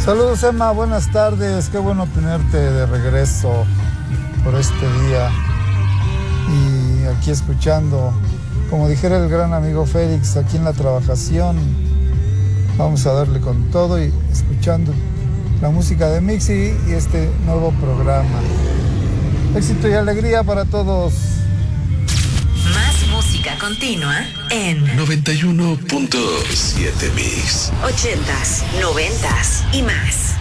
Saludos, Emma, buenas tardes, qué bueno tenerte de regreso por este día y aquí escuchando, como dijera el gran amigo Félix, aquí en la trabajación. Vamos a darle con todo y escuchando la música de Mixi y este nuevo programa. Éxito y alegría para todos. Más música continua en 91.7 Mix. 80s, 90s y más.